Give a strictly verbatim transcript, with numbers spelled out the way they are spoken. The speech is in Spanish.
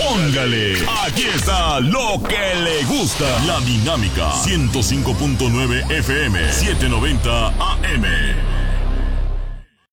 Póngale. Aquí está lo que le gusta. La Dinámica ciento cinco punto nueve F M, setecientos noventa A M.